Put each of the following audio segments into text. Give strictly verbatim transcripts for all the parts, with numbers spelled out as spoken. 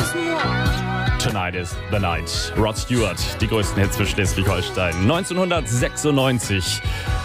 Tonight is the Night. Rod Stewart, die größten Hits für Schleswig-Holstein. neunzehnhundertsechsundneunzig.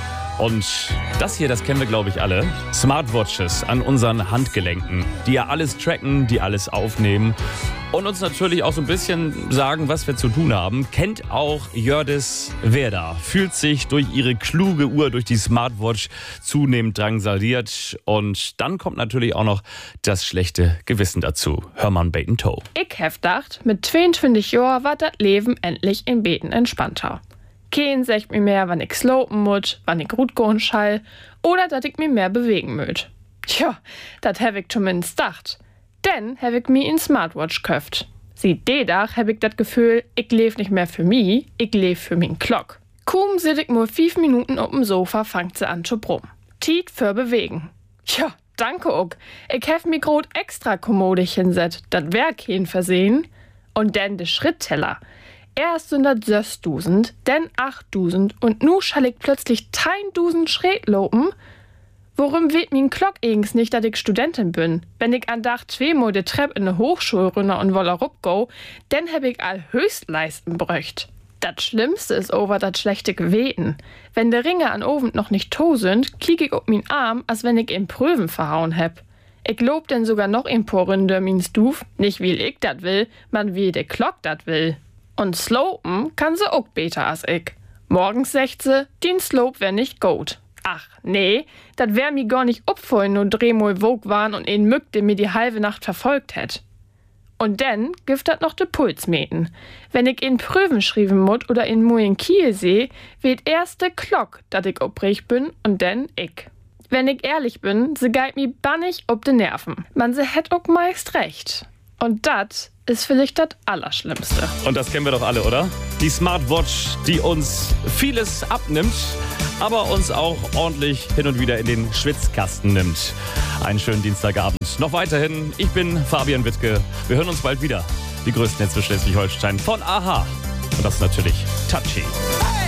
Und das hier, das kennen wir, glaube ich, alle. Smartwatches an unseren Handgelenken, die ja alles tracken, die alles aufnehmen und uns natürlich auch so ein bisschen sagen, was wir zu tun haben. Kennt auch Jördis Werder. Fühlt sich durch ihre kluge Uhr, durch die Smartwatch zunehmend drangsaliert. Und dann kommt natürlich auch noch das schlechte Gewissen dazu. Hermann Baten-Toe. Ich hab gedacht, mit zweiundzwanzig Jahren war das Leben endlich in Beten entspannter. Kein sagt mir mehr, wann ich slopen muss, wann ich gut gehen schall oder dass ich mir mehr bewegen möt. Tja, das hab ich zumindest gedacht. Denn hab ich mir in Smartwatch köft. Sieht de Dach hab ich das Gefühl, ich leb nicht mehr für mi, ich leb für min Glock. Kaum sit ich nur fünf Minuten auf dem Sofa, fangt sie an zu brummen. Tiet für bewegen. Tja, danke auch. Ich hab mi grad extra kommodig hinset, dat wär kein Versehen. Und denn de Schrittteller. Erst sind das sechstausend, dann achttausend und nu schall ich plötzlich tausend Schritt lopen. Worum weht min Glock eigens nicht, dass ich Studentin bin? Wenn ich an Dach zweimal de Trepp in de Hochschule runter und wolle rupgo, dann hab ich all Höchstleisten bröcht. Das Schlimmste ist over dat schlechte Geweten. Wenn de Ringe an Ovent noch nicht to sind, klick ich ob min Arm, als wenn ich in Prüven verhauen heb. Ich lob denn sogar noch in paar Runde min Stuf, nicht wie ich dat will, man wie de Glock dat will. Und slopen kann sie auch besser als ich. Morgens sagt sie, den Slope wär nicht gut. Ach, nee, dat wär mi gar nicht opfallen, nur drehmal wog waren und ein Mück, der mir die halbe Nacht verfolgt hätt. Und dann gibt dat noch de Puls meten. Wenn ich in Prüfen schreiben mut oder in Moin Kiel seh, weht erst de Glock, dat ich obrich bin und dann ich. Wenn ich ehrlich bin, se geit mi bannig ob de Nerven. Man se hätt auch meist recht. Und dat ist vielleicht das Allerschlimmste. Und das kennen wir doch alle, oder? Die Smartwatch, die uns vieles abnimmt, aber uns auch ordentlich hin und wieder in den Schwitzkasten nimmt. Einen schönen Dienstagabend. Noch weiterhin, ich bin Fabian Wittke. Wir hören uns bald wieder. Die größten Hits für Schleswig-Holstein von Aha. Und das ist natürlich Touchy. Hey!